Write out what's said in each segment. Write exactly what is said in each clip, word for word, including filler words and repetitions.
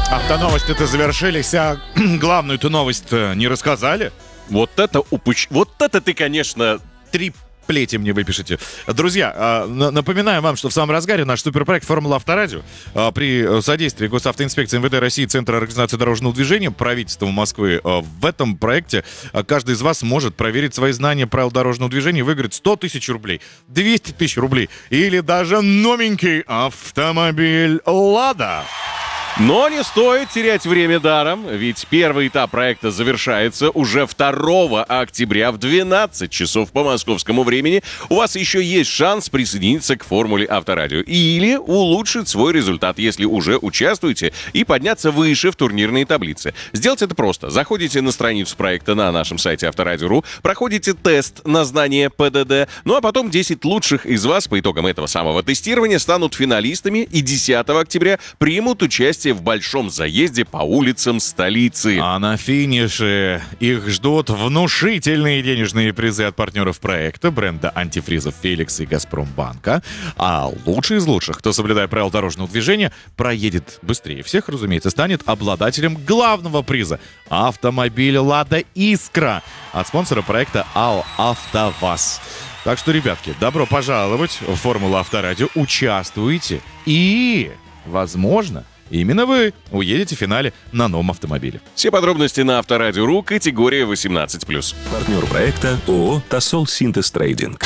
Автоновости-то завершились, а главную-то новость не рассказали. Вот это упущ... Вот это ты, конечно... Три плети мне выпишите. Друзья, напоминаю вам, что в самом разгаре наш суперпроект «Формула Авторадио» при содействии Госавтоинспекции МВД России, Центра организации дорожного движения, правительства Москвы. В этом проекте каждый из вас может проверить свои знания правил дорожного движения и выиграть сто тысяч рублей, двести тысяч рублей или даже новенький автомобиль «Лада». Но не стоит терять время даром, ведь первый этап проекта завершается уже второго октября в двенадцать часов по московскому времени. У вас еще есть шанс присоединиться к формуле Авторадио или улучшить свой результат, если уже участвуете, и подняться выше в турнирной таблице. Сделать это просто. Заходите на страницу проекта на нашем сайте авторадио точка ру, проходите тест на знание ПДД, ну а потом десять лучших из вас по итогам этого самого тестирования станут финалистами и десятого октября примут участие в большом заезде по улицам столицы. А на финише их ждут внушительные денежные призы от партнеров проекта, бренда антифризов «Феликс» и «Газпромбанка». А лучший из лучших, кто, соблюдая правила дорожного движения, проедет быстрее всех, разумеется, станет обладателем главного приза — автомобиля «Лада Искра» от спонсора проекта АО «АвтоВАЗ». Так что, ребятки, добро пожаловать в «Формулу Авторадио», участвуйте и, возможно, именно вы уедете в финале на новом автомобиле. Все подробности на авторадио точка ру, категория восемнадцать плюс. Партнер проекта ООО «Тосол Синтез Трейдинг».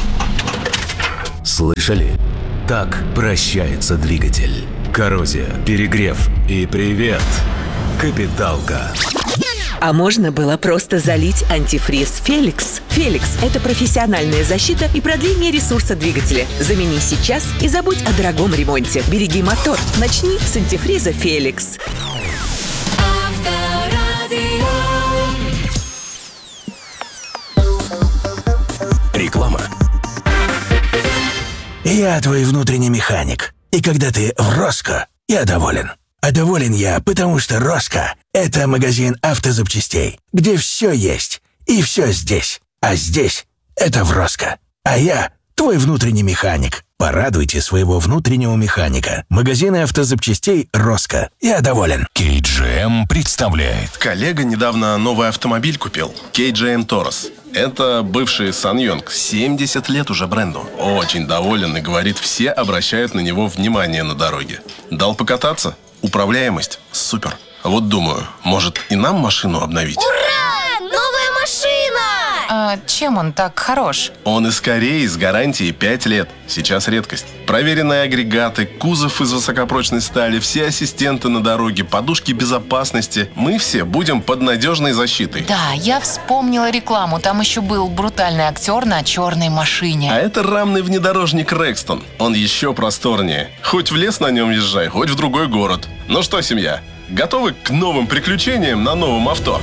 Слышали? Так прощается двигатель. Коррозия, перегрев и привет, капиталка. А можно было просто залить антифриз «Феликс». «Феликс» — это профессиональная защита и продление ресурса двигателя. Замени сейчас и забудь о дорогом ремонте. Береги мотор. Начни с антифриза «Феликс». Реклама. Я твой внутренний механик. И когда ты в Роско, я доволен. А доволен я, потому что Роско — это магазин автозапчастей, где все есть и все здесь. А здесь — это в Роско. А я твой внутренний механик. Порадуйте своего внутреннего механика. Магазины автозапчастей Роско. Я доволен. кей джи эм представляет. Коллега недавно новый автомобиль купил. кей джи эм Taurus. Это бывший Саньонг. семьдесят лет уже бренду. Очень доволен и говорит, все обращают на него внимание на дороге. Дал покататься? Управляемость супер. Вот думаю, может и нам машину обновить? Ура! Новая машина! А чем он так хорош? Он из Кореи с гарантией пять лет. Сейчас редкость. Проверенные агрегаты, кузов из высокопрочной стали, все ассистенты на дороге, подушки безопасности. Мы все будем под надежной защитой. Да, я вспомнила рекламу. Там еще был брутальный актер на черной машине. А это рамный внедорожник Рекстон. Он еще просторнее. Хоть в лес на нем езжай, хоть в другой город. Ну что, семья, готовы к новым приключениям на новом авто?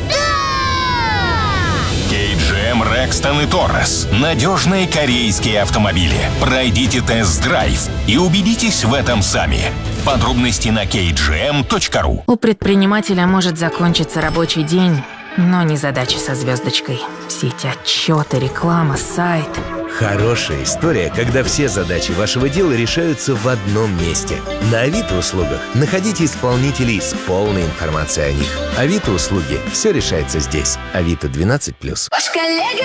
кей джи эм Рекстон и Торрес. Надежные корейские автомобили. Пройдите тест-драйв и убедитесь в этом сами. Подробности на кей джи эм точка ру. У предпринимателя может закончиться рабочий день, но не задача со звездочкой. Все эти отчеты, реклама, сайт. Хорошая история, когда все задачи вашего дела решаются в одном месте. На Авито услугах находите исполнителей с полной информацией о них. Авито услуги. Все решается здесь. Авито двенадцать плюс. Ваш коллега